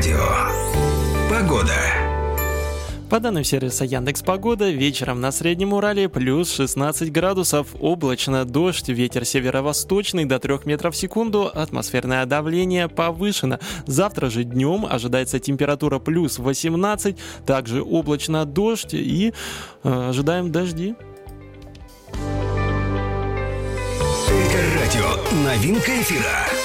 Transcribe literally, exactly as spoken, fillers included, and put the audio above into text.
радио. Погода. По данным сервиса Яндекс.Погода, вечером на Среднем Урале плюс шестнадцать градусов, облачно, дождь, ветер северо-восточный до трёх метров в секунду, атмосферное давление повышено. Завтра же днем ожидается температура плюс восемнадцать, также облачно, дождь и э, ожидаем дожди. Элька радио. Новинка эфира.